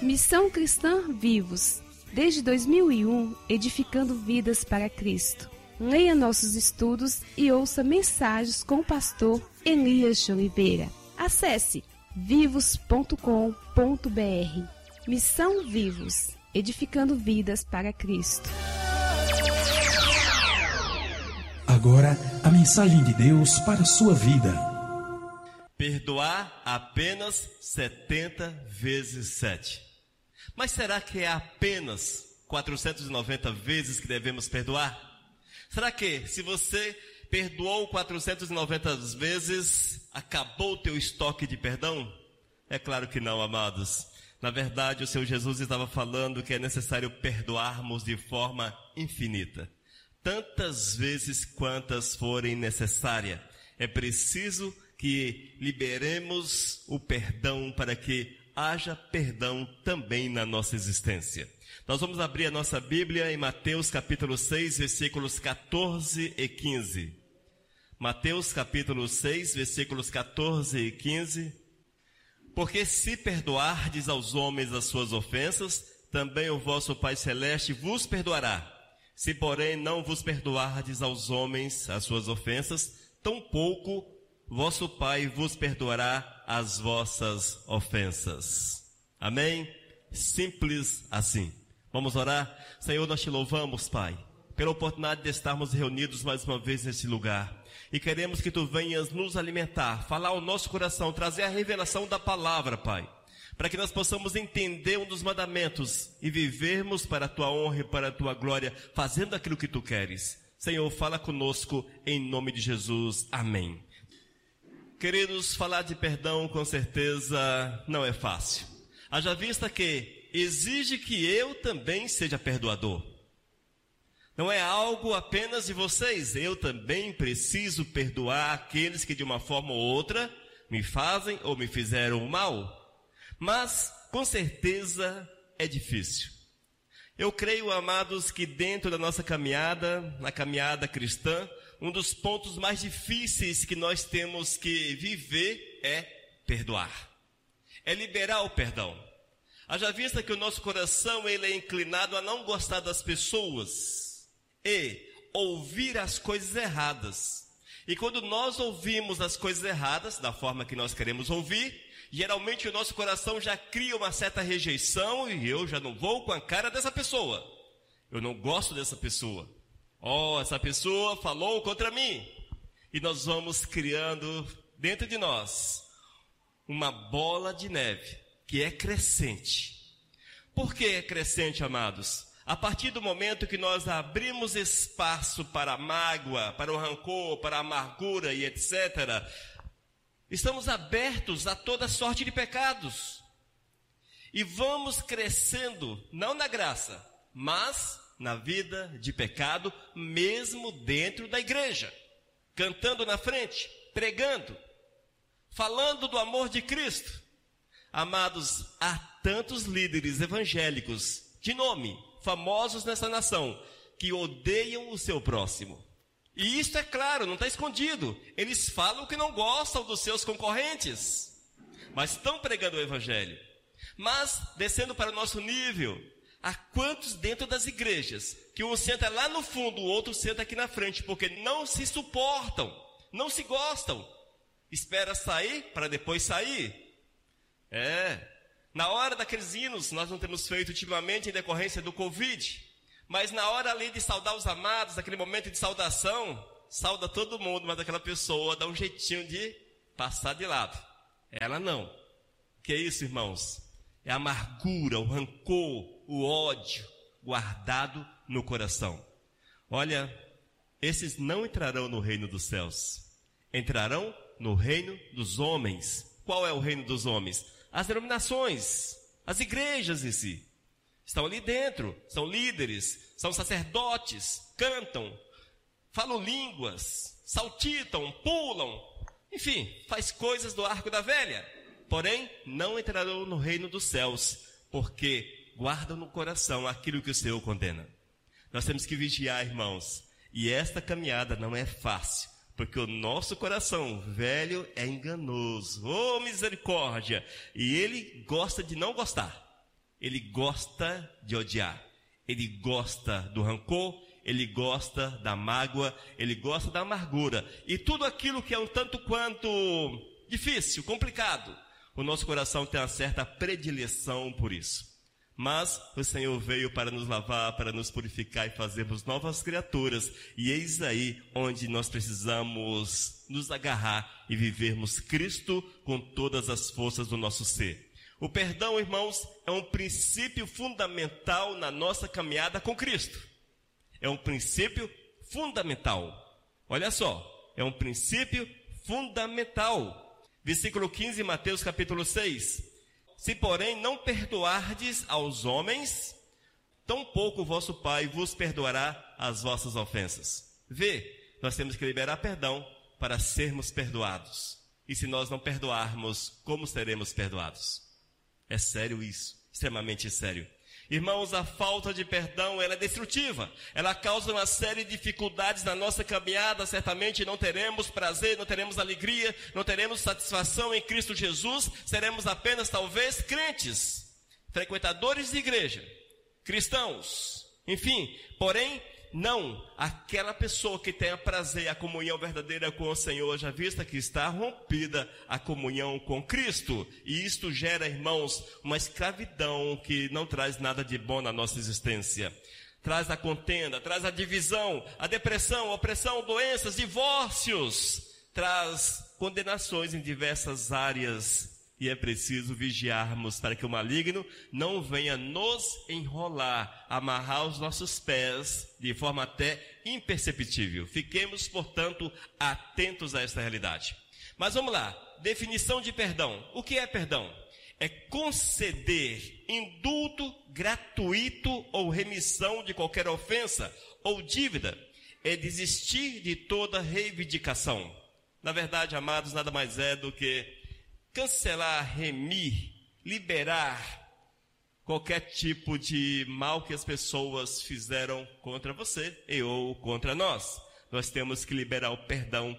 Missão Cristã Vivos, desde 2001, edificando vidas para Cristo. Leia nossos estudos e ouça mensagens com o pastor Elias de Oliveira. Acesse vivos.com.br. Missão Vivos, edificando vidas para Cristo. Agora, a mensagem de Deus para a sua vida. Perdoar apenas 70 vezes 7. Mas será que é apenas 490 vezes que devemos perdoar? Será que se você perdoou 490 vezes, acabou o teu estoque de perdão? É claro que não, amados. Na verdade, o Senhor Jesus estava falando que é necessário perdoarmos de forma infinita. Tantas vezes quantas forem necessárias. É preciso que liberemos o perdão para que haja perdão também na nossa existência. Nós vamos abrir a nossa Bíblia em Mateus capítulo 6, versículos 14 e 15. Mateus capítulo 6, versículos 14 e 15. Porque se perdoardes aos homens as suas ofensas, também o vosso Pai Celeste vos perdoará. Se porém não vos perdoardes aos homens as suas ofensas, tampouco vosso Pai vos perdoará as vossas ofensas. Amém? Simples assim. Vamos orar? Senhor, nós te louvamos, Pai, pela oportunidade de estarmos reunidos mais uma vez nesse lugar. E queremos que Tu venhas nos alimentar, falar ao nosso coração, trazer a revelação da palavra, Pai, para que nós possamos entender um dos mandamentos e vivermos para a Tua honra e para a Tua glória, fazendo aquilo que Tu queres. Senhor, fala conosco em nome de Jesus. Amém. Queridos, falar de perdão com certeza não é fácil. Haja vista que exige que eu também seja perdoador. Não é algo apenas de vocês. Eu também preciso perdoar aqueles que de uma forma ou outra me fazem ou me fizeram mal. Mas, com certeza, é difícil. Eu creio, amados, que dentro da nossa caminhada, na caminhada cristã, um dos pontos mais difíceis que nós temos que viver é perdoar. É liberar o perdão. Haja vista que o nosso coração ele é inclinado a não gostar das pessoas e ouvir as coisas erradas. E quando nós ouvimos as coisas erradas, da forma que nós queremos ouvir, geralmente o nosso coração já cria uma certa rejeição e eu já não vou com a cara dessa pessoa. Eu não gosto dessa pessoa. Oh, essa pessoa falou contra mim. E nós vamos criando dentro de nós uma bola de neve que é crescente. Por que é crescente, amados? A partir do momento que nós abrimos espaço para a mágoa, para o rancor, para a amargura e etc., estamos abertos a toda sorte de pecados. E vamos crescendo, não na graça, mas na vida de pecado, mesmo dentro da igreja. Cantando na frente, pregando, falando do amor de Cristo. Amados, há tantos líderes evangélicos, de nome, famosos nessa nação, que odeiam o seu próximo. E isso é claro, não está escondido. Eles falam que não gostam dos seus concorrentes, mas estão pregando o evangelho. Mas, descendo para o nosso nível, há quantos dentro das igrejas, que um senta lá no fundo, o outro senta aqui na frente, porque não se suportam, não se gostam. Espera sair para depois sair. Na hora daqueles hinos, nós não temos feito ultimamente em decorrência do Covid, mas na hora ali de saudar os amados, naquele momento de saudação, sauda todo mundo, mas aquela pessoa dá um jeitinho de passar de lado. Ela não. Que é isso, irmãos? É a amargura, o rancor, o ódio guardado no coração. Olha, esses não entrarão no reino dos céus. Entrarão no reino dos homens. Qual é o reino dos homens? As denominações, as igrejas em si. Estão ali dentro, são líderes, são sacerdotes, cantam, falam línguas, saltitam, pulam, enfim, faz coisas do arco da velha. Porém, não entrarão no reino dos céus, porque guardam no coração aquilo que o Senhor condena. Nós temos que vigiar, irmãos, e esta caminhada não é fácil, porque o nosso coração velho é enganoso. Oh, misericórdia! E ele gosta de não gostar. ele gosta de odiar. Ele gosta do rancor, ele gosta da mágoa, ele gosta da amargura. E tudo aquilo que é um tanto quanto difícil, complicado, o nosso coração tem uma certa predileção por isso. Mas o Senhor veio para nos lavar, para nos purificar e fazermos novas criaturas. E eis aí onde nós precisamos nos agarrar e vivermos Cristo com todas as forças do nosso ser. O perdão, irmãos, é um princípio fundamental na nossa caminhada com Cristo. É um princípio fundamental. Olha só, é um princípio fundamental. Versículo 15, Mateus capítulo 6. Se, porém, não perdoardes aos homens, tampouco o vosso Pai vos perdoará as vossas ofensas. Vê, nós temos que liberar perdão para sermos perdoados. E se nós não perdoarmos, como seremos perdoados? É sério isso, extremamente sério. Irmãos, a falta de perdão, ela é destrutiva. Ela causa uma série de dificuldades na nossa caminhada. Certamente não teremos prazer, não teremos alegria, não teremos satisfação em Cristo Jesus. Seremos apenas, talvez, crentes, frequentadores de igreja, cristãos, enfim. Porém, não aquela pessoa que tenha prazer, a comunhão verdadeira com o Senhor, já vista que está rompida a comunhão com Cristo. E isto gera, irmãos, uma escravidão que não traz nada de bom na nossa existência. Traz a contenda, traz a divisão, a depressão, a opressão, doenças, divórcios. Traz condenações em diversas áreas. E é preciso vigiarmos para que o maligno não venha nos enrolar, amarrar os nossos pés de forma até imperceptível. Fiquemos, portanto, atentos a esta realidade. Mas vamos lá, definição de perdão. O que é perdão? É conceder indulto gratuito ou remissão de qualquer ofensa ou dívida. É desistir de toda reivindicação. Na verdade, amados, nada mais é do que cancelar, remir, liberar qualquer tipo de mal que as pessoas fizeram contra você e ou contra nós. Nós temos que liberar o perdão,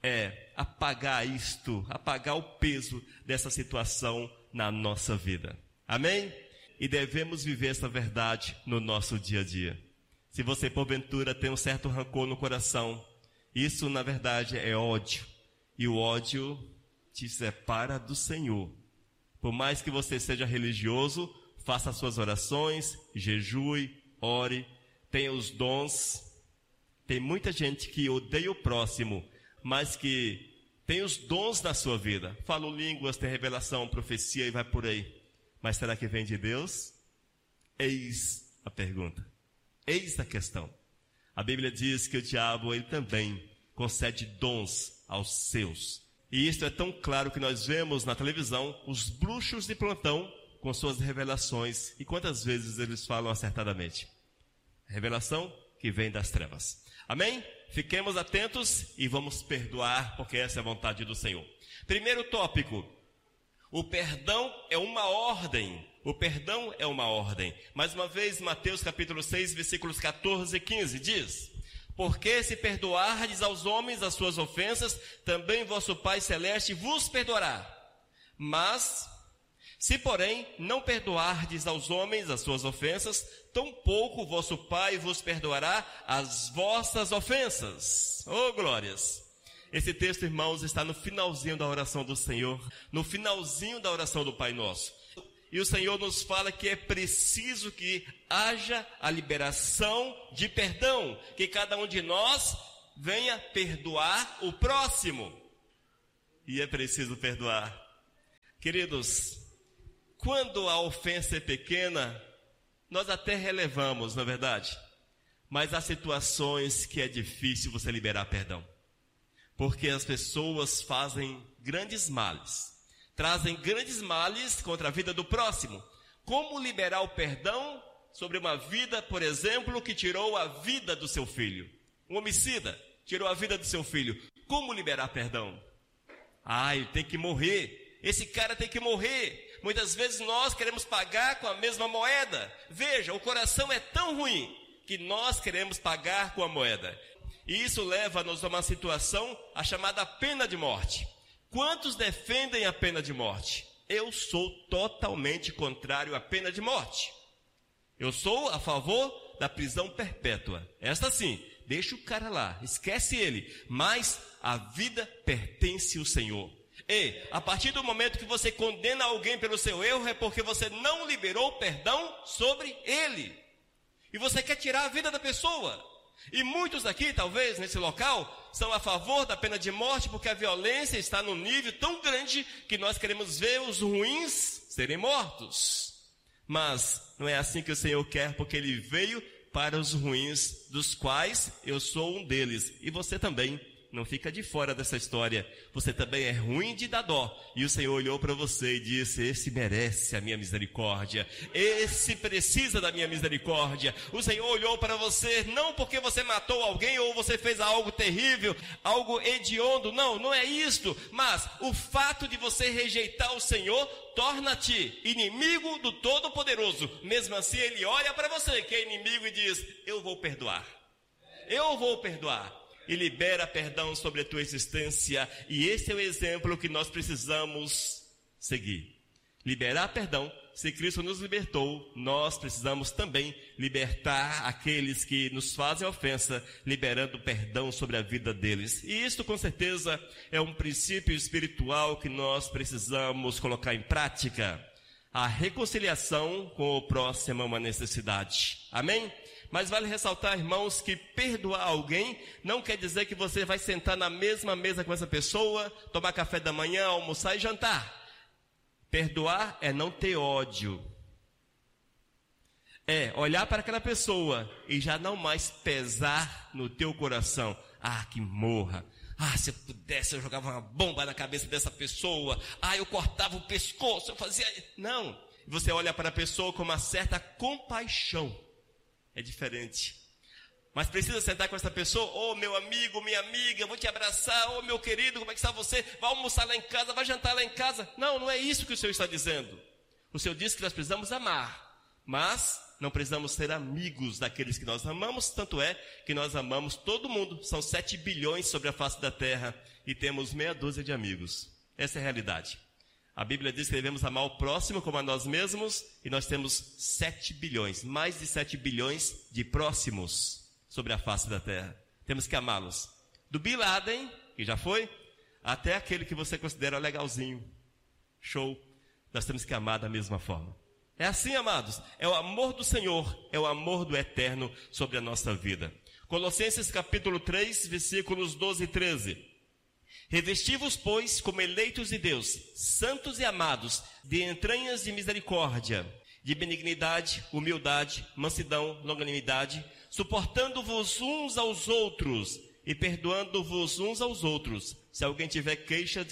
apagar isto, apagar o peso dessa situação na nossa vida. Amém? E devemos viver essa verdade no nosso dia a dia. Se você porventura tem um certo rancor no coração, isso na verdade é ódio. E o ódio te separa do Senhor. Por mais que você seja religioso, faça as suas orações, jejue, ore, tenha os dons. Tem muita gente que odeia o próximo, mas que tem os dons na sua vida. Fala línguas, tem revelação, profecia e vai por aí. Mas será que vem de Deus? Eis a pergunta. Eis a questão. A Bíblia diz que o diabo, ele também concede dons aos seus. E isso é tão claro que nós vemos na televisão os bruxos de plantão com suas revelações. E quantas vezes eles falam acertadamente? Revelação que vem das trevas. Amém? Fiquemos atentos e vamos perdoar, porque essa é a vontade do Senhor. Primeiro tópico. O perdão é uma ordem. O perdão é uma ordem. Mais uma vez, Mateus capítulo 6, versículos 14 e 15 diz: porque se perdoardes aos homens as suas ofensas, também vosso Pai Celeste vos perdoará. Mas, se porém não perdoardes aos homens as suas ofensas, tampouco vosso Pai vos perdoará as vossas ofensas. Oh, glórias! Esse texto, irmãos, está no finalzinho da oração do Senhor, no finalzinho da oração do Pai Nosso. E o Senhor nos fala que é preciso que haja a liberação de perdão, que cada um de nós venha perdoar o próximo. E é preciso perdoar. Queridos, quando a ofensa é pequena, nós até relevamos, não é verdade? Mas há situações que é difícil você liberar perdão. Porque as pessoas fazem grandes males. Trazem grandes males contra a vida do próximo. Como liberar o perdão sobre uma vida, por exemplo, que tirou a vida do seu filho? Um homicida tirou a vida do seu filho. Como liberar perdão? Ele tem que morrer. Esse cara tem que morrer. Muitas vezes nós queremos pagar com a mesma moeda. Veja, o coração é tão ruim que nós queremos pagar com a moeda. E isso leva-nos a uma situação, a chamada pena de morte. Quantos defendem a pena de morte? Eu sou totalmente contrário à pena de morte. Eu sou a favor da prisão perpétua. Esta sim, deixa o cara lá, esquece ele. Mas a vida pertence ao Senhor. E a partir do momento que você condena alguém pelo seu erro, é porque você não liberou perdão sobre ele. E você quer tirar a vida da pessoa. E muitos aqui, talvez, nesse local, são a favor da pena de morte, porque a violência está num nível tão grande que nós queremos ver os ruins serem mortos. Mas não é assim que o Senhor quer, porque Ele veio para os ruins, dos quais eu sou um deles. E você também não fica de fora dessa história. Você também é ruim de dar dó. E o Senhor olhou para você e disse: esse merece a minha misericórdia. Esse precisa da minha misericórdia. O Senhor olhou para você não porque você matou alguém ou você fez algo terrível, algo hediondo. Não, não é isto. Mas o fato de você rejeitar o Senhor torna-te inimigo do Todo-Poderoso. Mesmo assim, Ele olha para você que é inimigo e diz: eu vou perdoar. Eu vou perdoar. E libera perdão sobre a tua existência. E esse é o exemplo que nós precisamos seguir. Liberar perdão. Se Cristo nos libertou, nós precisamos também libertar aqueles que nos fazem ofensa, liberando perdão sobre a vida deles. E isto com certeza é um princípio espiritual que nós precisamos colocar em prática. A reconciliação com o próximo é uma necessidade. Amém? Mas vale ressaltar, irmãos, que perdoar alguém não quer dizer que você vai sentar na mesma mesa com essa pessoa, tomar café da manhã, almoçar e jantar. Perdoar é não ter ódio. É olhar para aquela pessoa e já não mais pesar no teu coração. Ah, que morra. Ah, se eu pudesse eu jogava uma bomba na cabeça dessa pessoa. Ah, eu cortava o pescoço, eu fazia... Não. Você olha para a pessoa com uma certa compaixão. É diferente. Mas precisa sentar com essa pessoa: ô meu amigo, minha amiga, eu vou te abraçar. Ô meu querido, como é que está você? Vai almoçar lá em casa, vai jantar lá em casa. Não, não é isso que o Senhor está dizendo. O Senhor diz que nós precisamos amar, mas não precisamos ser amigos daqueles que nós amamos. Tanto é que nós amamos todo mundo. São 7 bilhões sobre a face da terra e temos meia dúzia de amigos. Essa é a realidade. A Bíblia diz que devemos amar o próximo como a nós mesmos, e nós temos 7 bilhões, mais de 7 bilhões de próximos sobre a face da terra. Temos que amá-los. Do Bin Laden, que já foi, até aquele que você considera legalzinho. Show. Nós temos que amar da mesma forma. É assim, amados. É o amor do Senhor, é o amor do Eterno sobre a nossa vida. Colossenses capítulo 3, versículos 12 e 13. Revesti-vos, pois, como eleitos de Deus, santos e amados, de entranhas de misericórdia, de benignidade, humildade, mansidão, longanimidade, suportando-vos uns aos outros e perdoando-vos uns aos outros. Se alguém tiver queixa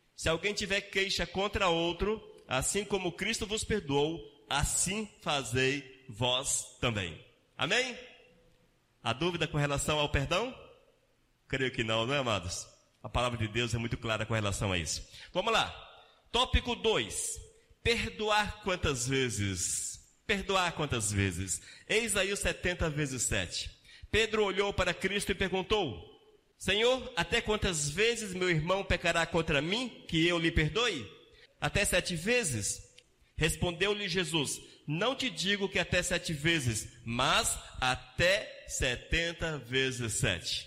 contra outro, assim como Cristo vos perdoou, assim fazei vós também. Amém? Há dúvida com relação ao perdão? Creio que não, não é, amados? A palavra de Deus é muito clara com relação a isso. Vamos lá. Tópico 2. Perdoar quantas vezes? Perdoar quantas vezes? Eis aí os 70 vezes 7. Pedro olhou para Cristo e perguntou: Senhor, até quantas vezes meu irmão pecará contra mim, que eu lhe perdoe? Até 7 vezes? Respondeu-lhe Jesus: Não te digo que até 7 vezes, mas até 70 vezes 7.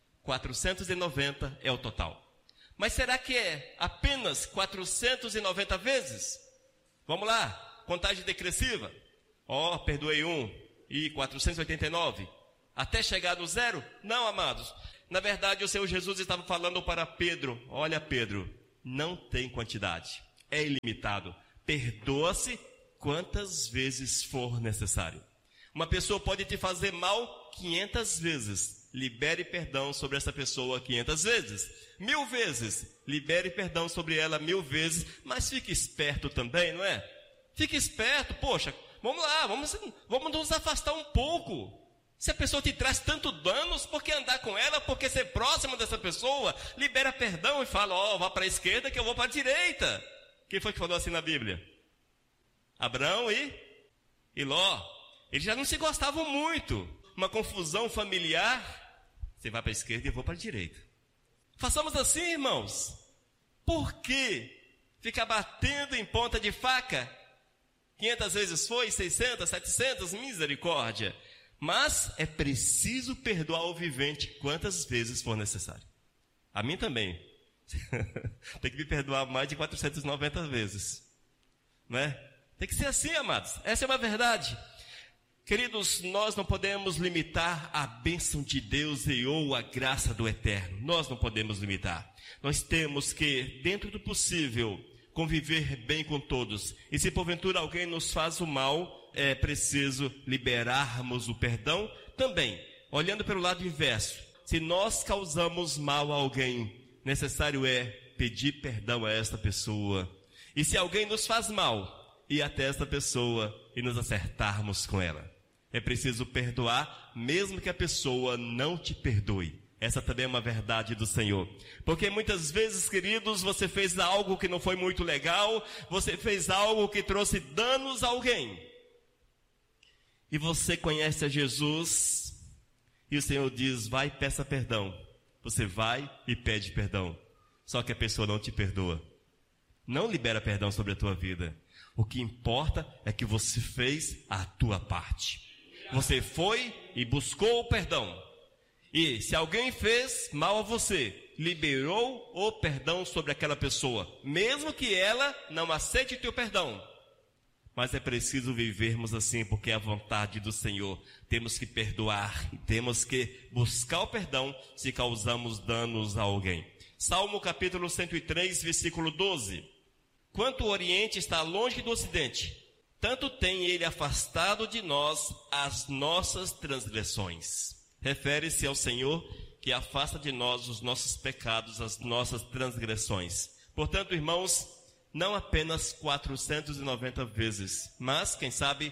490 é o total. Mas será que é apenas 490 vezes? Vamos lá, contagem decressiva. Perdoei 1 e 489. Até chegar no 0? Não, amados. Na verdade, o Senhor Jesus estava falando para Pedro: olha, Pedro, não tem quantidade. É ilimitado. Perdoa-se quantas vezes for necessário. Uma pessoa pode te fazer mal 500 vezes. Libere perdão sobre essa pessoa 500 vezes. 1000 vezes. Libere perdão sobre ela 1000 vezes. Mas fique esperto também, não é? Fique esperto. Poxa, vamos lá, vamos nos afastar um pouco. Se a pessoa te traz tanto danos, por que andar com ela? Por que ser próximo dessa pessoa? Libera perdão e fala: vá para a esquerda que eu vou para a direita. Quem foi que falou assim na Bíblia? Abraão e Ló. Eles já não se gostavam muito. Uma confusão familiar. Você vai para a esquerda e eu vou para a direita. Façamos assim, irmãos. Por que Ficar batendo em ponta de faca? 500 vezes foi, 600, 700, misericórdia. Mas é preciso perdoar o vivente quantas vezes for necessário. A mim também. Tem que me perdoar mais de 490 vezes. Não é? Tem que ser assim, amados. Essa é uma verdade. Queridos, nós não podemos limitar a bênção de Deus e ou a graça do Eterno. Nós não podemos limitar. Nós temos que, dentro do possível, conviver bem com todos. E se porventura alguém nos faz o mal, é preciso liberarmos o perdão também. Olhando pelo lado inverso, se nós causamos mal a alguém, necessário é pedir perdão a esta pessoa. E se alguém nos faz mal, ir até esta pessoa e nos acertarmos com ela. É preciso perdoar, mesmo que a pessoa não te perdoe. Essa também é uma verdade do Senhor. Porque muitas vezes, queridos, você fez algo que não foi muito legal, você fez algo que trouxe danos a alguém. E você conhece a Jesus, e o Senhor diz, vai e peça perdão. Você vai e pede perdão. Só que a pessoa não te perdoa. Não libera perdão sobre a tua vida. O que importa é que você fez a tua parte. Você foi e buscou o perdão. E se alguém fez mal a você, liberou o perdão sobre aquela pessoa, mesmo que ela não aceite o teu perdão. Mas é preciso vivermos assim, porque é a vontade do Senhor. Temos que perdoar e temos que buscar o perdão se causamos danos a alguém. Salmo capítulo 103, versículo 12. Quanto o Oriente está longe do Ocidente, tanto tem ele afastado de nós as nossas transgressões. Refere-se ao Senhor que afasta de nós os nossos pecados, as nossas transgressões. Portanto, irmãos, não apenas 490 vezes, mas, quem sabe,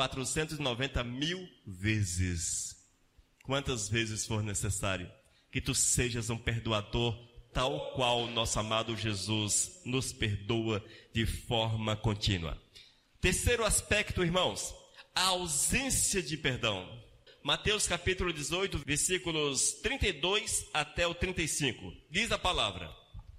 490 mil vezes. Quantas vezes for necessário, que tu sejas um perdoador, tal qual nosso amado Jesus nos perdoa de forma contínua. Terceiro aspecto, irmãos, a ausência de perdão. Mateus capítulo 18, versículos 32 até o 35. Diz a palavra.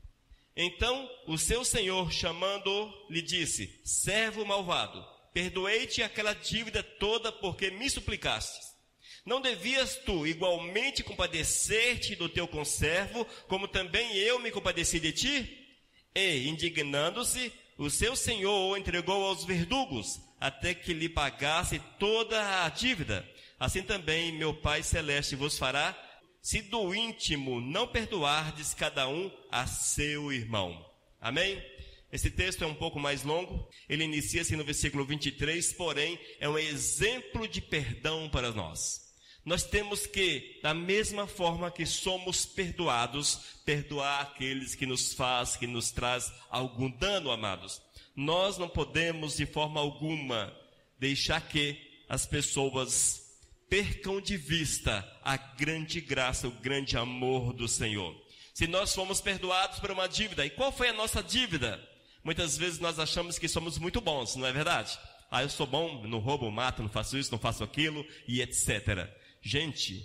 Então o seu senhor, chamando-o, lhe disse, servo malvado, perdoei-te aquela dívida toda porque me suplicastes. Não devias tu igualmente compadecer-te do teu conservo, como também eu me compadeci de ti? E, indignando-se, o seu senhor o entregou aos verdugos, até que lhe pagasse toda a dívida. Assim também meu Pai Celeste vos fará, se do íntimo não perdoardes cada um a seu irmão. Amém? Esse texto é um pouco mais longo, ele inicia-se no versículo 23, porém é um exemplo de perdão para nós. Nós temos que, da mesma forma que somos perdoados, perdoar aqueles que nos faz, que nos traz algum dano, amados. Nós não podemos de forma alguma deixar que as pessoas percam de vista a grande graça, o grande amor do Senhor. Se nós fomos perdoados por uma dívida, e qual foi a nossa dívida? Muitas vezes nós achamos que somos muito bons, não é verdade? Eu sou bom, não roubo, mato, não faço isso, não faço aquilo, e etc. Gente,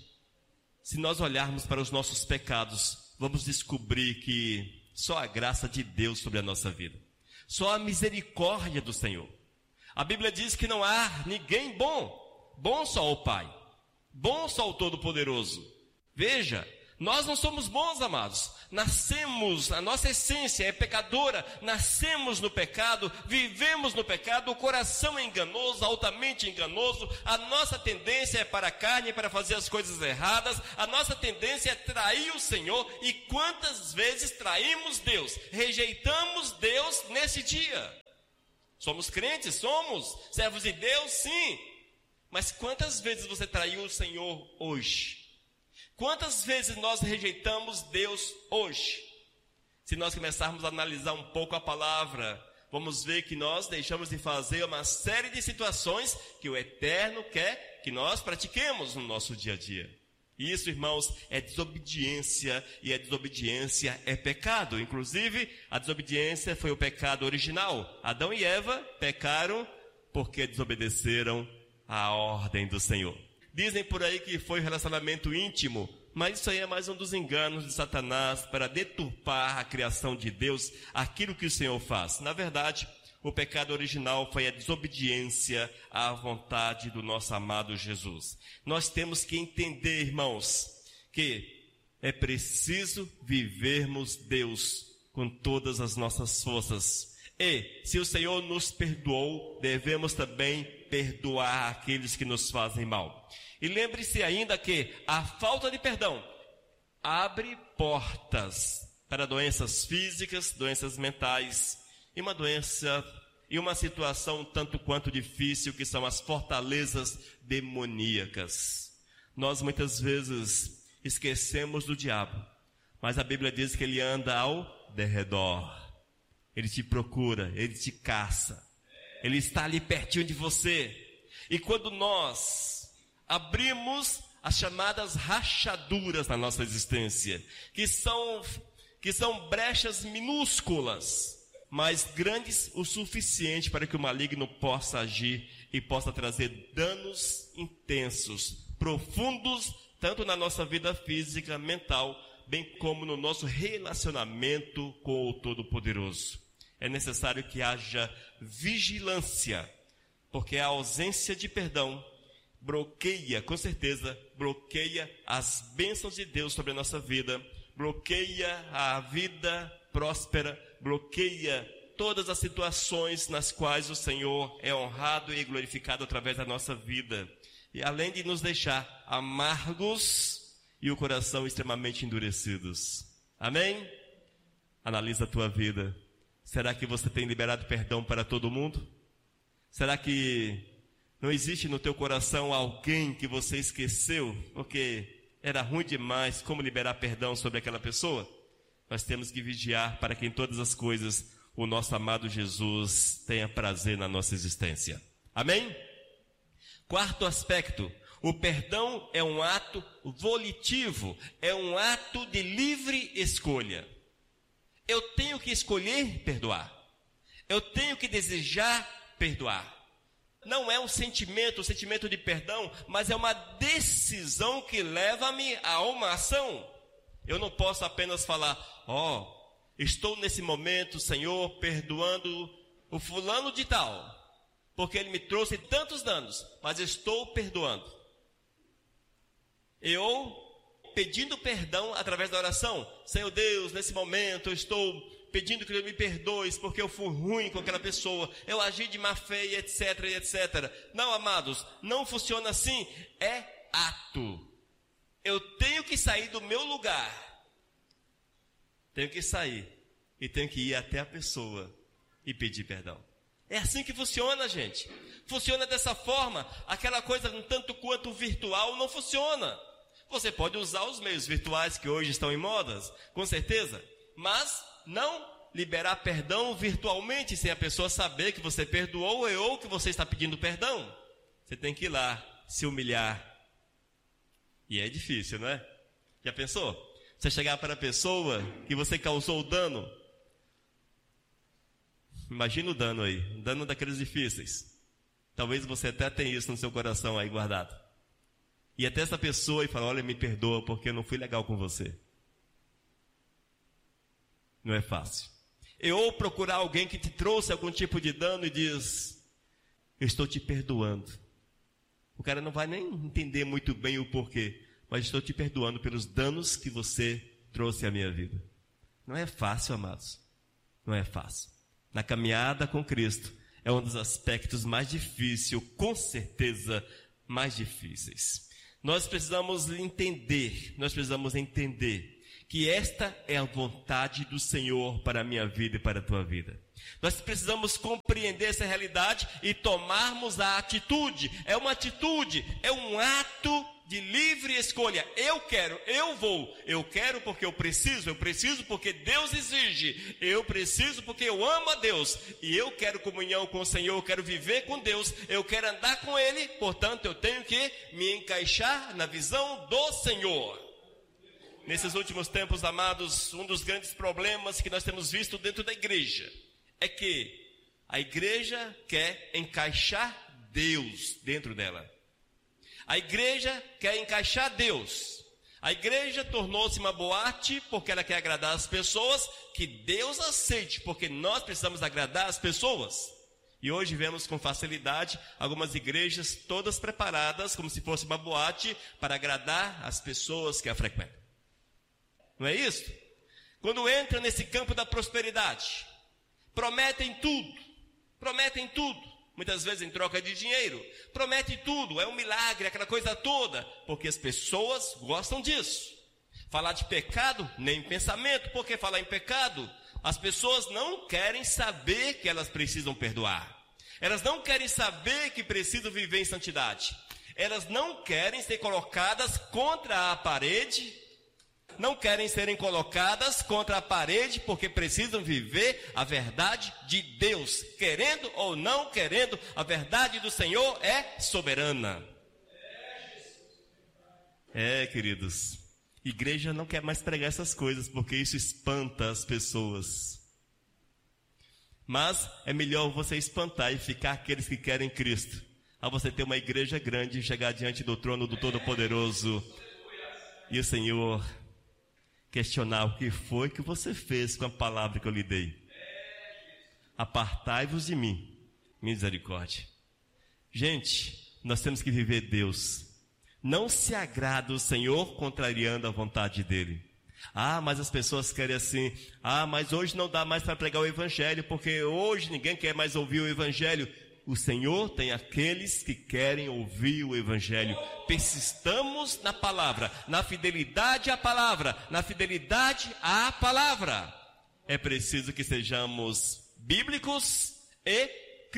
se nós olharmos para os nossos pecados, vamos descobrir que só a graça de Deus sobre a nossa vida. Só a misericórdia do Senhor. A Bíblia diz que não há ninguém bom. Bom só o Pai. Bom só o Todo-Poderoso. Veja, nós não somos bons, amados. Nascemos, a nossa essência é pecadora. Nascemos no pecado, vivemos no pecado. O coração é enganoso, altamente enganoso. A nossa tendência é para a carne, para fazer as coisas erradas. A nossa tendência é trair o Senhor. E quantas vezes traímos Deus? Rejeitamos Deus nesse dia. Somos crentes? Somos. Servos de Deus? Sim. Mas quantas vezes você traiu o Senhor hoje? Quantas vezes nós rejeitamos Deus hoje? Se nós começarmos a analisar um pouco a palavra, vamos ver que nós deixamos de fazer uma série de situações que o Eterno quer que nós pratiquemos no nosso dia a dia. Isso, irmãos, é desobediência, e a desobediência é pecado. Inclusive, a desobediência foi o pecado original. Adão e Eva pecaram porque desobedeceram a ordem do Senhor. Dizem por aí que foi um relacionamento íntimo, Mas isso aí é mais um dos enganos de Satanás para deturpar a criação de Deus, aquilo que o Senhor faz. Na verdade, o pecado original foi a desobediência à vontade do nosso amado Jesus. Nós temos que entender, irmãos, que é preciso vivermos Deus com todas as nossas forças. E, se o Senhor nos perdoou, devemos também perdoar aqueles que nos fazem mal. E lembre-se ainda que a falta de perdão abre portas para doenças físicas, doenças mentais e uma situação tanto quanto difícil, que são as fortalezas demoníacas. Nós muitas vezes esquecemos do diabo, mas a Bíblia diz que ele anda ao derredor. Ele te procura, ele te caça. Ele está ali pertinho de você. E quando nós abrimos as chamadas rachaduras na nossa existência, que são brechas minúsculas, mas grandes o suficiente para que o maligno possa agir e possa trazer danos intensos, profundos, tanto na nossa vida física, mental, bem como no nosso relacionamento com o Todo-Poderoso. É necessário que haja vigilância, porque a ausência de perdão bloqueia, com certeza, bloqueia as bênçãos de Deus sobre a nossa vida, bloqueia a vida próspera, bloqueia todas as situações nas quais o Senhor é honrado e glorificado através da nossa vida. E além de nos deixar amargos e o coração extremamente endurecidos. Amém? Analisa a tua vida. Será que você tem liberado perdão para todo mundo? Será que não existe no teu coração alguém que você esqueceu porque era ruim demais como liberar perdão sobre aquela pessoa? Nós temos que vigiar para que em todas as coisas o nosso amado Jesus tenha prazer na nossa existência. Amém? Quarto aspecto, o perdão é um ato volitivo, é um ato de livre escolha. Eu tenho que escolher perdoar. Eu tenho que desejar perdoar. Não é um sentimento de perdão, mas é uma decisão que leva-me a uma ação. Eu não posso apenas falar, estou nesse momento, Senhor, perdoando o fulano de tal, porque ele me trouxe tantos danos, mas estou perdoando. Eu pedindo perdão através da oração. Senhor Deus, nesse momento eu estou pedindo que Deus me perdoe, porque eu fui ruim com aquela pessoa, eu agi de má fé, etc, etc. Não, amados, não funciona assim. É ato. Eu tenho que sair do meu lugar. Tenho que sair e tenho que ir até a pessoa e pedir perdão. É assim que funciona, gente. Funciona dessa forma. Aquela coisa um tanto quanto virtual não funciona. Você pode usar os meios virtuais que hoje estão em modas, com certeza, mas não liberar perdão virtualmente sem a pessoa saber que você perdoou ou que você está pedindo perdão. Você tem que ir lá, se humilhar. E é difícil, não é? Já pensou? Você chegar para a pessoa que você causou o dano. Imagina o dano aí, um dano daqueles difíceis. Talvez você até tenha isso no seu coração aí guardado. E até essa pessoa e fala, olha, me perdoa porque eu não fui legal com você. Não é fácil. Ou procurar alguém que te trouxe algum tipo de dano e diz, eu estou te perdoando. O cara não vai nem entender muito bem o porquê, mas estou te perdoando pelos danos que você trouxe à minha vida. Não é fácil, amados. Não é fácil. Na caminhada com Cristo, é um dos aspectos mais difíceis, com certeza, mais difíceis. Nós precisamos entender que esta é a vontade do Senhor para a minha vida e para a tua vida. Nós precisamos compreender essa realidade e tomarmos a atitude. É uma atitude, é um ato de livre escolha. Eu quero, eu vou. Eu quero porque eu preciso porque Deus exige. Eu preciso porque eu amo a Deus. E eu quero comunhão com o Senhor, eu quero viver com Deus, eu quero andar com Ele. Portanto, eu tenho que me encaixar na visão do Senhor. Nesses últimos tempos, amados, um dos grandes problemas que nós temos visto dentro da igreja é que a igreja quer encaixar Deus dentro dela. A igreja quer encaixar Deus. A igreja tornou-se uma boate porque ela quer agradar as pessoas, que Deus aceite, porque nós precisamos agradar as pessoas. E hoje vemos com facilidade algumas igrejas todas preparadas como se fosse uma boate para agradar as pessoas que a frequentam. Não é isso? Quando entra nesse campo da prosperidade, prometem tudo, muitas vezes em troca de dinheiro, prometem tudo, é um milagre, aquela coisa toda, porque as pessoas gostam disso. Falar de pecado, nem pensamento, porque falar em pecado, as pessoas não querem saber que elas precisam perdoar. Elas não querem saber que precisam viver em santidade. Elas não querem ser colocadas contra a parede, não querem serem colocadas contra a parede porque precisam viver a verdade de Deus. Querendo ou não querendo, a verdade do Senhor é soberana. Queridos, igreja não quer mais pregar essas coisas porque isso espanta as pessoas. Mas é melhor você espantar e ficar aqueles que querem Cristo, a você ter uma igreja grande e chegar diante do trono do Todo-Poderoso e o Senhor questionar o que foi que você fez com a palavra que eu lhe dei. Apartai-vos de mim, misericórdia. Gente, nós temos que viver Deus. Não se agrada o Senhor contrariando a vontade dele. Mas as pessoas querem assim. Mas hoje não dá mais para pregar o Evangelho, porque hoje ninguém quer mais ouvir o Evangelho. O Senhor tem aqueles que querem ouvir o Evangelho. Persistamos na palavra, na fidelidade à palavra, na fidelidade à palavra. É preciso que sejamos bíblicos e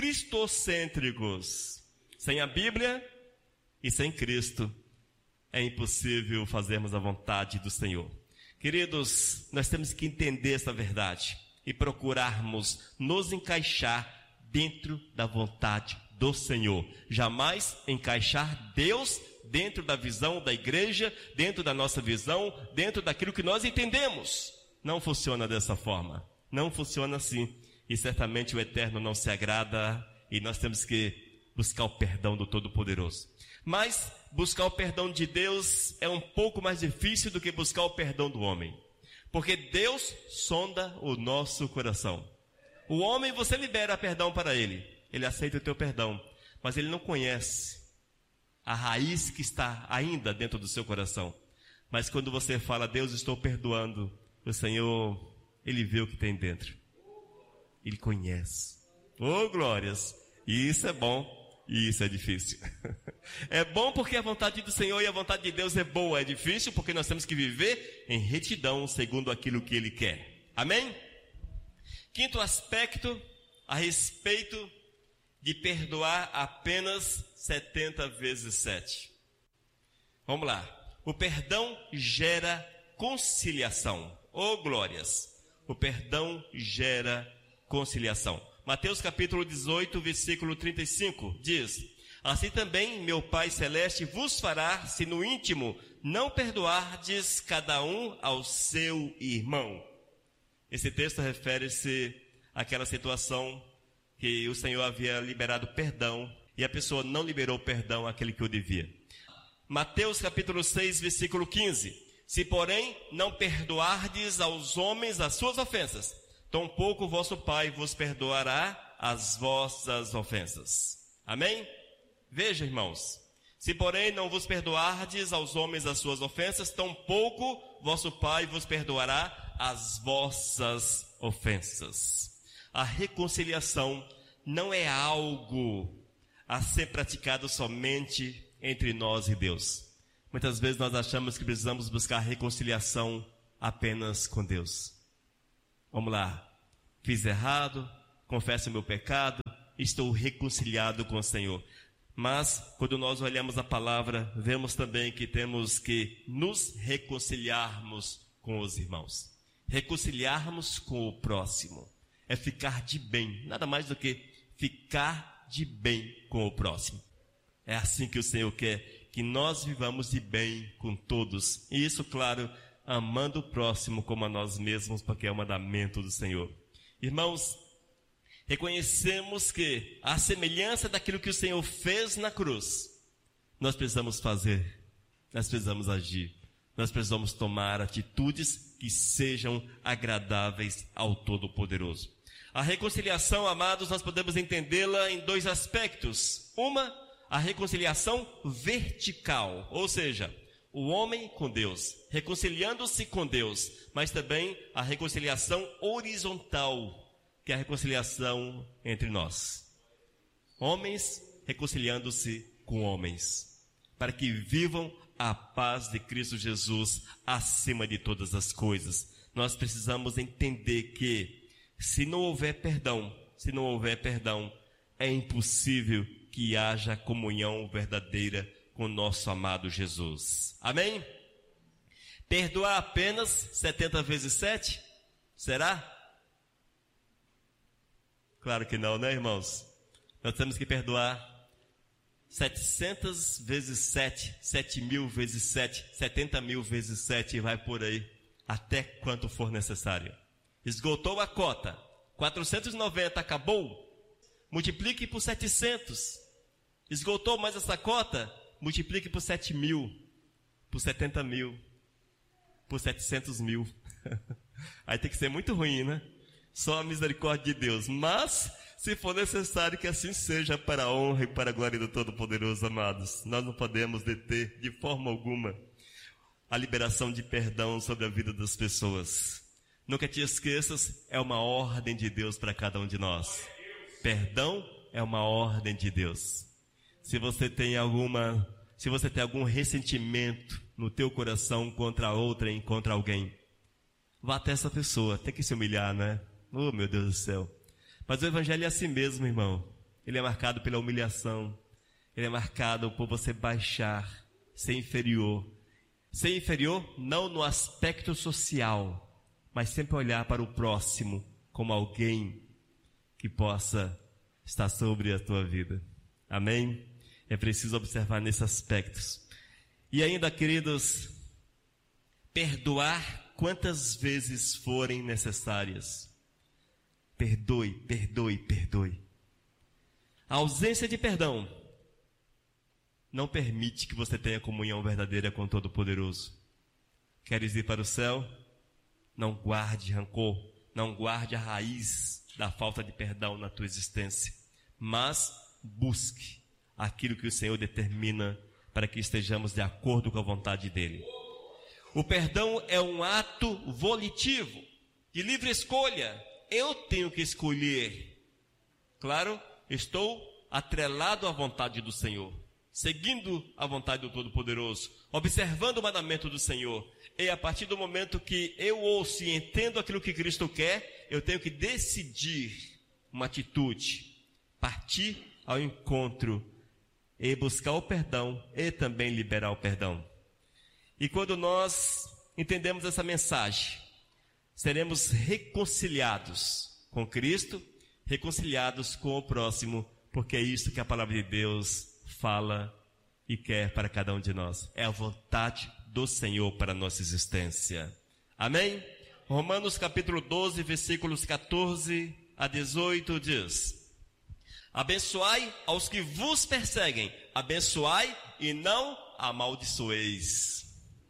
cristocêntricos. Sem a Bíblia e sem Cristo, é impossível fazermos a vontade do Senhor. Queridos, nós temos que entender essa verdade e procurarmos nos encaixar dentro da vontade do Senhor. Jamais encaixar Deus dentro da visão da igreja, dentro da nossa visão, dentro daquilo que nós entendemos. Não funciona dessa forma. Não funciona assim. E certamente o Eterno não se agrada e nós temos que buscar o perdão do Todo-Poderoso. Mas buscar o perdão de Deus é um pouco mais difícil do que buscar o perdão do homem. Porque Deus sonda o nosso coração. O homem, você libera perdão para ele. Ele aceita o teu perdão. Mas ele não conhece a raiz que está ainda dentro do seu coração. Mas quando você fala, Deus, estou perdoando, o Senhor, ele vê o que tem dentro. Ele conhece. Glórias! E isso é bom. E isso é difícil. É bom porque a vontade do Senhor e a vontade de Deus é boa. É difícil porque nós temos que viver em retidão segundo aquilo que Ele quer. Amém? Quinto aspecto a respeito de perdoar apenas 70 vezes 7. Vamos lá. O perdão gera conciliação. Glórias! O perdão gera conciliação. Mateus capítulo 18, versículo 35, diz: assim também meu Pai Celeste vos fará, se no íntimo não perdoardes cada um ao seu irmão. Esse texto refere-se àquela situação que o Senhor havia liberado perdão e a pessoa não liberou perdão àquele que o devia. Mateus capítulo 6, versículo 15: se porém não perdoardes aos homens as suas ofensas, tampouco vosso Pai vos perdoará as vossas ofensas. Amém? Veja, irmãos, se porém não vos perdoardes aos homens as suas ofensas, tampouco vosso Pai vos perdoará as vossas ofensas. A reconciliação não é algo a ser praticado somente entre nós e Deus. Muitas vezes nós achamos que precisamos buscar reconciliação apenas com Deus. Vamos lá, fiz errado, confesso o meu pecado, estou reconciliado com o Senhor. Mas, quando nós olhamos a palavra, vemos também que temos que nos reconciliarmos com os irmãos. Reconciliarmos com o próximo. É ficar de bem, nada mais do que ficar de bem com o próximo. É assim que o Senhor quer, que nós vivamos de bem com todos. E isso, claro, amando o próximo como a nós mesmos, porque é o mandamento do Senhor. Irmãos, reconhecemos que a semelhança daquilo que o Senhor fez na cruz, nós precisamos fazer, nós precisamos agir. nós precisamos tomar atitudes que sejam agradáveis ao Todo-Poderoso. A reconciliação, amados, nós podemos entendê-la em dois aspectos. Uma, a reconciliação vertical, ou seja, o homem com Deus, reconciliando-se com Deus, mas também a reconciliação horizontal, que é a reconciliação entre nós. Homens reconciliando-se com homens, para que vivam a paz de Cristo Jesus acima de todas as coisas. Nós precisamos entender que, se não houver perdão, é impossível que haja comunhão verdadeira com nosso amado Jesus. Amém? Perdoar apenas 70 vezes 7? Será? Claro que não, né, irmãos? Nós temos que perdoar 700 vezes 7, 7.000 vezes 7, 70.000 vezes 7 e vai por aí, até quanto for necessário. Esgotou a cota, 490 acabou, multiplique por 700. Esgotou mais essa cota, multiplique por 7.000, por 70.000, por 700.000. Aí tem que ser muito ruim, né? Só a misericórdia de Deus. Mas, se for necessário que assim seja, para a honra e para a glória do Todo-Poderoso, amados, nós não podemos deter de forma alguma a liberação de perdão sobre a vida das pessoas. Nunca te esqueças, é uma ordem de Deus para cada um de nós. Perdão é uma ordem de Deus. Se você tem algum ressentimento no teu coração contra outrem, contra alguém, vá até essa pessoa. Tem que se humilhar, né? Oh, meu Deus do céu. Mas o evangelho é assim mesmo, irmão. Ele é marcado pela humilhação. Ele é marcado por você baixar, ser inferior. Ser inferior não no aspecto social, mas sempre olhar para o próximo como alguém que possa estar sobre a tua vida. Amém? É preciso observar nesses aspectos. E ainda, queridos, perdoar quantas vezes forem necessárias. Perdoe, perdoe, perdoe. A ausência de perdão não permite que você tenha comunhão verdadeira com o Todo-Poderoso. Queres ir para o céu? Não guarde rancor, não guarde a raiz da falta de perdão na tua existência, mas busque aquilo que o Senhor determina para que estejamos de acordo com a vontade dEle. O perdão é um ato volitivo, de livre escolha. Eu tenho que escolher. Claro, estou atrelado à vontade do Senhor, seguindo a vontade do Todo-Poderoso, observando o mandamento do Senhor. E a partir do momento que eu ouço e entendo aquilo que Cristo quer, eu tenho que decidir uma atitude, partir ao encontro e buscar o perdão e também liberar o perdão. E quando nós entendemos essa mensagem, seremos reconciliados com Cristo, reconciliados com o próximo, porque é isso que a palavra de Deus fala e quer para cada um de nós. É a vontade do Senhor para a nossa existência. Amém? Romanos capítulo 12, versículos 14 a 18 diz: abençoai aos que vos perseguem, abençoai e não amaldiçoeis.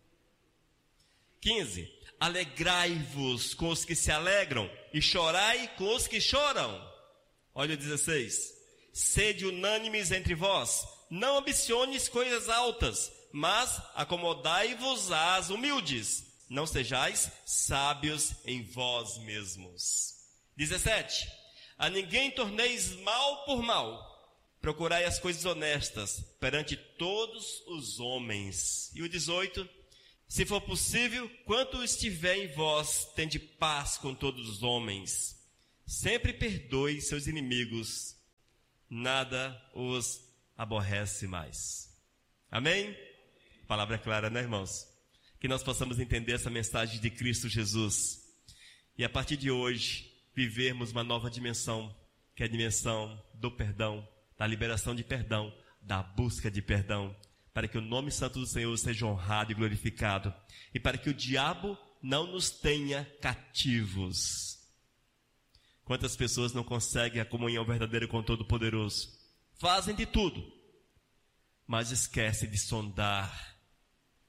15. Alegrai-vos com os que se alegram e chorai com os que choram. Olha o 16. Sede unânimes entre vós, não ambiciones coisas altas, mas acomodai-vos às humildes. Não sejais sábios em vós mesmos. 17. A ninguém torneis mal por mal. Procurai as coisas honestas perante todos os homens. E o 18. Se for possível, quanto estiver em vós, tende paz com todos os homens. Sempre perdoe seus inimigos. Nada os aborrece mais. Amém? Palavra clara, né, irmãos? Que nós possamos entender essa mensagem de Cristo Jesus. E a partir de hoje, vivermos uma nova dimensão, que é a dimensão do perdão, da liberação de perdão, da busca de perdão, para que o nome santo do Senhor seja honrado e glorificado, e para que o diabo não nos tenha cativos. Quantas pessoas não conseguem a comunhão verdadeira com o Todo-Poderoso? Fazem de tudo, mas esquecem de sondar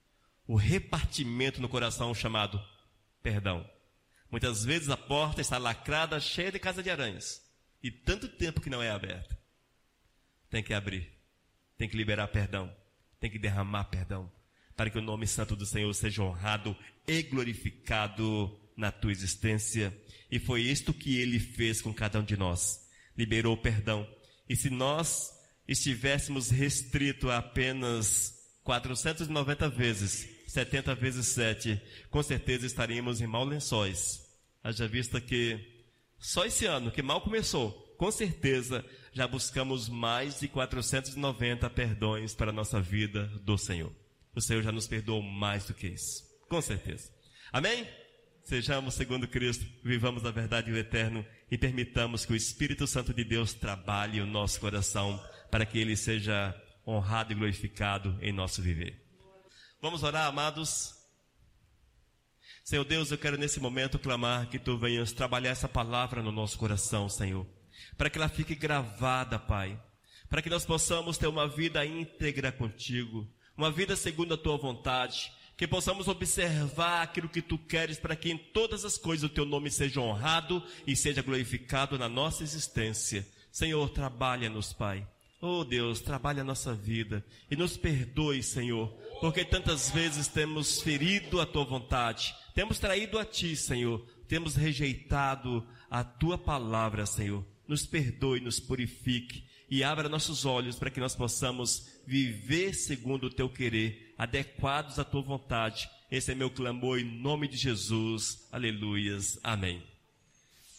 o repartimento no coração chamado perdão. Muitas vezes a porta está lacrada, cheia de casa de aranhas, e tanto tempo que não é aberta. Tem que abrir, tem que liberar perdão, tem que derramar perdão, para que o nome santo do Senhor seja honrado e glorificado na tua existência. E foi isto que Ele fez com cada um de nós. Liberou perdão. E se nós estivéssemos restritos a apenas 490 vezes, 70 vezes 7, com certeza estaríamos em maus lençóis. Haja vista que só esse ano, que mal começou, com certeza já buscamos mais de 490 perdões para a nossa vida do Senhor. O Senhor já nos perdoou mais do que isso, com certeza. Amém? Sejamos segundo Cristo, vivamos a verdade e o eterno e permitamos que o Espírito Santo de Deus trabalhe o nosso coração para que Ele seja honrado e glorificado em nosso viver. Vamos orar, amados? Senhor Deus, eu quero nesse momento clamar que Tu venhas trabalhar essa palavra no nosso coração, Senhor, para que ela fique gravada, Pai, para que nós possamos ter uma vida íntegra contigo, uma vida segundo a Tua vontade, que possamos observar aquilo que Tu queres para que em todas as coisas o Teu nome seja honrado e seja glorificado na nossa existência. Senhor, trabalha-nos, Pai. Oh Deus, trabalha a nossa vida e nos perdoe, Senhor, porque tantas vezes temos ferido a Tua vontade, temos traído a Ti, Senhor, temos rejeitado a Tua palavra, Senhor. Nos perdoe, nos purifique e abra nossos olhos para que nós possamos viver segundo o Teu querer, adequados à Tua vontade. Esse é meu clamor em nome de Jesus. Aleluias. Amém.